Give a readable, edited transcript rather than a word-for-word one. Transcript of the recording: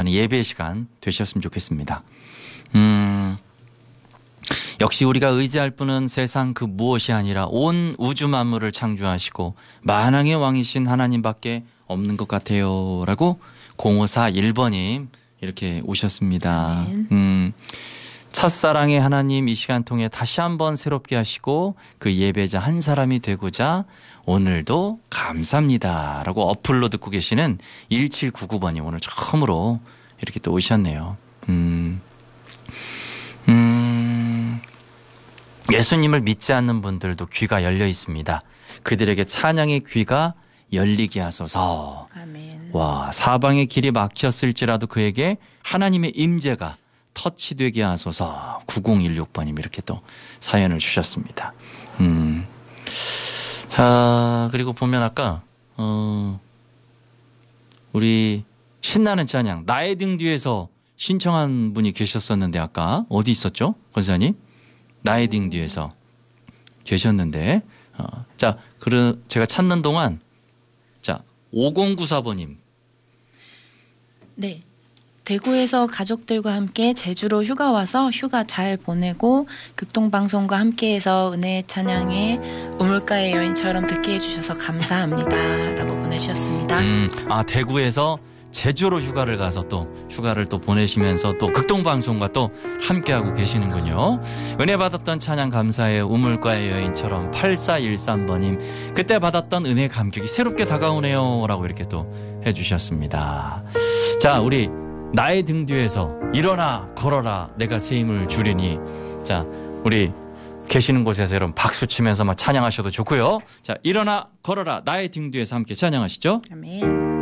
하는 예배 시간 되셨으면 좋겠습니다. 역시 우리가 의지할 분은 세상 그 무엇이 아니라 온 우주 만물을 창조하시고 만왕의 왕이신 하나님밖에 없는 것 같아요 라고 0541번님 이렇게 오셨습니다. 첫사랑의 하나님 이 시간 통해 다시 한번 새롭게 하시고 그 예배자 한 사람이 되고자 오늘도 감사합니다 라고 어플로 듣고 계시는 1799번님 오늘 처음으로 이렇게 또 오셨네요. 예수님을 믿지 않는 분들도 귀가 열려 있습니다. 그들에게 찬양의 귀가 열리게 하소서. 아멘. 와, 사방의 길이 막혔을지라도 그에게 하나님의 임재가 터치되게 하소서. 9016번님 이렇게 또 사연을 주셨습니다. 자, 그리고 보면 아까 우리 신나는 찬양 나의 등 뒤에서 신청한 분이 계셨었는데 아까 어디 있었죠? 권사님? 나의 등 뒤에서 계셨는데 자, 제가 찾는 동안 자, 5094번님. 네. 대구에서 가족들과 함께 제주로 휴가 와서 휴가 잘 보내고 극동방송과 함께해서 은혜의 찬양에 우물가의 여인처럼 듣게 해주셔서 감사합니다 라고 보내주셨습니다. 아, 대구에서 제주로 휴가를 가서 또 휴가를 또 보내시면서 또 극동방송과 또 함께하고 계시는군요. 은혜 받았던 찬양 감사해요. 우물가의 여인처럼 8413번님 그때 받았던 은혜 감격이 새롭게 다가오네요 라고 이렇게 또 해주셨습니다. 자, 우리 나의 등 뒤에서 일어나 걸어라 내가 새 힘을 주리니. 자, 우리 계시는 곳에서 여러분 박수 치면서 막 찬양하셔도 좋고요. 자, 일어나 걸어라 나의 등 뒤에서 함께 찬양하시죠. 아멘.